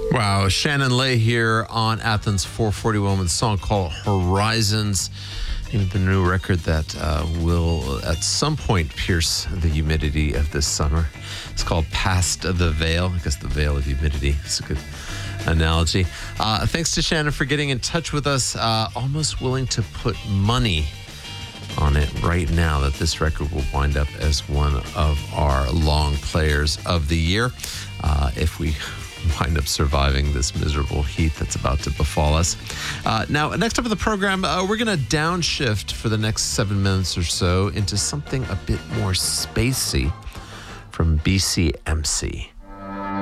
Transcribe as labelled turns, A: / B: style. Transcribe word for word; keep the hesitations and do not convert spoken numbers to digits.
A: Wow, Shannon Lay here on Athens four forty-one with a song called Horizons. The new record that uh, will at some point pierce the humidity of this summer. It's called Past the Veil. I guess the veil of humidity is a good analogy. Uh, thanks to Shannon for getting in touch with us. Uh, almost willing to put money on it right now that this record will wind up as one of our long players of the year. Uh, if we wind up surviving this miserable heat that's about to befall us. Uh, now, next up in the program, uh, we're going to downshift for the next seven minutes or so into something a bit more spacey from B C M C.